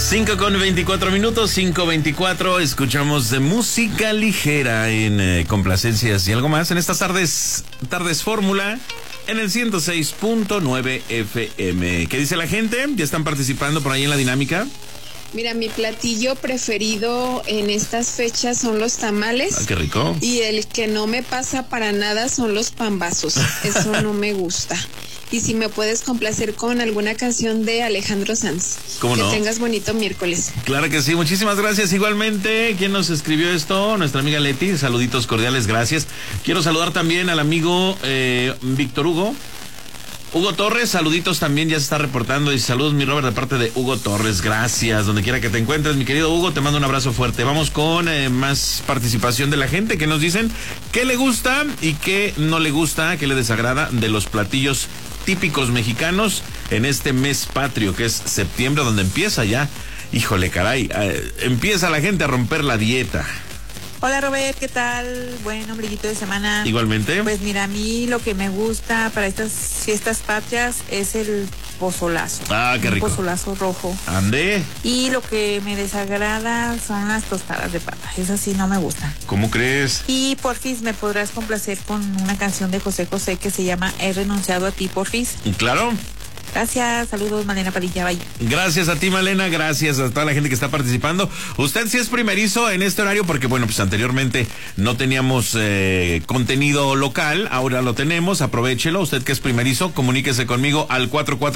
5:24, 5:24, escuchamos de música ligera en complacencias y algo más en estas tardes fórmula en el 106.9 FM. ¿Qué dice la gente? ¿Ya están participando por ahí en la dinámica? Mira, mi platillo preferido en estas fechas son los tamales. Ah, qué rico. Y el que no me pasa para nada son los pambazos. Eso no me gusta. Y si me puedes complacer con alguna canción de Alejandro Sanz. ¿Cómo no? Que tengas bonito miércoles. Claro que sí, muchísimas gracias. Igualmente, ¿quién nos escribió esto? Nuestra amiga Leti, saluditos cordiales, gracias. Quiero saludar también al amigo Víctor Hugo Torres, saluditos también, ya se está reportando. Y saludos, mi Robert, de parte de Hugo Torres, gracias, donde quiera que te encuentres, mi querido Hugo, te mando un abrazo fuerte. Vamos con más participación de la gente que nos dicen qué le gusta y qué no le gusta, qué le desagrada de los platillos típicos mexicanos en este mes patrio, que es septiembre, donde empieza ya, híjole caray, empieza la gente a romper la dieta. Hola Robert, ¿qué tal? Buen ombliguito de semana. Igualmente. Pues mira, a mí lo que me gusta para estas fiestas patrias es el pozolazo. Ah, qué rico. Un pozolazo rojo. Ande. Y lo que me desagrada son las tostadas de pata. Esas sí no me gustan. ¿Cómo crees? Y porfis, ¿me podrás complacer con una canción de José José que se llama He renunciado a ti, porfis? Claro. Gracias, saludos, Malena Padilla, bye. Gracias a ti, Malena, gracias a toda la gente que está participando. Usted sí es primerizo en este horario porque, bueno, pues anteriormente no teníamos contenido local, ahora lo tenemos, aprovéchelo. Usted que es primerizo, comuníquese conmigo al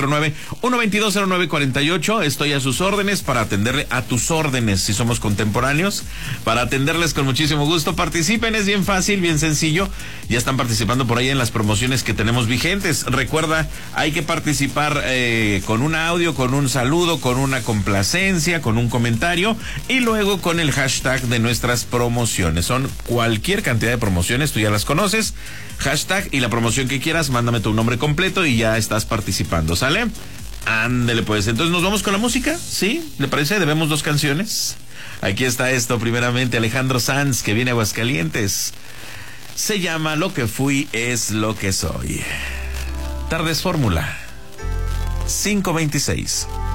449-122-0948. Estoy a sus órdenes para atenderle a tus órdenes, si somos contemporáneos, para atenderles con muchísimo gusto. Participen, es bien fácil, bien sencillo. Ya están participando por ahí en las promociones que tenemos vigentes. Recuerda, hay que participar con un audio, con un saludo, con una complacencia, con un comentario y luego con el hashtag de nuestras promociones. Son cualquier cantidad de promociones, tú ya las conoces. Hashtag y la promoción que quieras, mándame tu nombre completo y ya estás participando, ¿sale? Ándele pues, entonces nos vamos con la música, ¿sí? ¿Le parece? Debemos 2 canciones. Aquí está esto, primeramente Alejandro Sanz, que viene a Aguascalientes. Se llama Lo que fui es lo que soy. Tardes Fórmula 5:26.